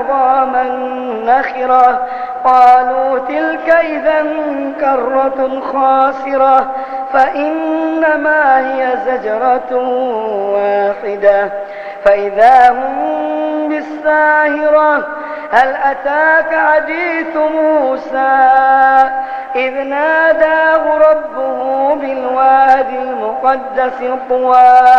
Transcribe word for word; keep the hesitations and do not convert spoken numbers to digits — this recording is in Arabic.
عظاما نخرة قالوا تلك إذا كرة خاسرة فإنما هي زجرة واحدة فإذا هم بالساهرة هل أتاك حديث موسى إذ ناداه ربه بالوادي المقدس طوى